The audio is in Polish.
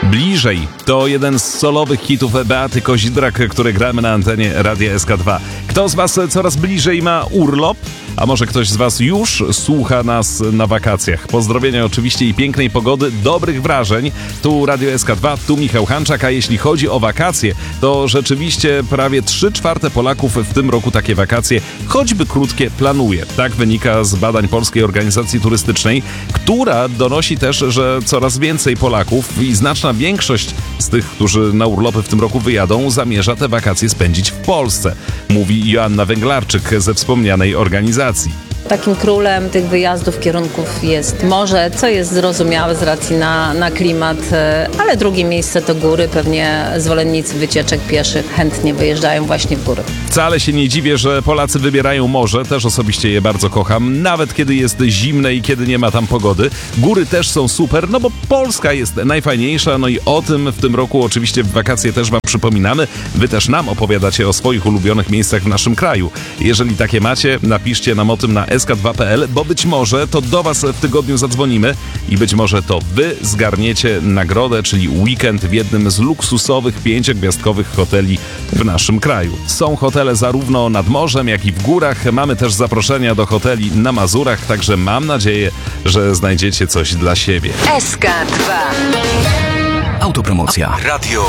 Bliżej to jeden z solowych hitów Beaty Kozidrak, który gramy na antenie Radia SK2. Kto z was coraz bliżej ma urlop? A może ktoś z was już słucha nas na wakacjach? Pozdrowienia oczywiście i pięknej pogody, dobrych wrażeń. Tu Radio SK2, tu Michał Hanczak, a jeśli chodzi o wakacje, to rzeczywiście prawie 3/4 Polaków w tym roku takie wakacje, choćby krótkie, planuje. Tak wynika z badań Polskiej Organizacji Turystycznej, która donosi też, że coraz więcej Polaków i znaczna większość z tych, którzy na urlopy w tym roku wyjadą, zamierza te wakacje spędzić w Polsce, mówi Joanna Węglarczyk ze wspomnianej organizacji. Takim królem tych wyjazdów, kierunków jest morze, co jest zrozumiałe z racji na klimat, ale drugie miejsce to góry. Pewnie zwolennicy wycieczek pieszych chętnie wyjeżdżają właśnie w góry. Wcale się nie dziwię, że Polacy wybierają morze, też osobiście je bardzo kocham, nawet kiedy jest zimne i kiedy nie ma tam pogody. Góry też są super, no bo Polska jest najfajniejsza, no i o tym w tym roku oczywiście w wakacje też wam przypominamy. Wy też nam opowiadacie o swoich ulubionych miejscach w naszym kraju. Jeżeli takie macie, napiszcie nam o tym na sk2.pl, bo być może to do was w tygodniu zadzwonimy i być może to wy zgarniecie nagrodę, czyli weekend w jednym z luksusowych 5-gwiazdkowych hoteli w naszym kraju. Są hotele zarówno nad morzem, jak i w górach. Mamy też zaproszenia do hoteli na Mazurach, także mam nadzieję, że znajdziecie coś dla siebie. SK2. Autopromocja. Radio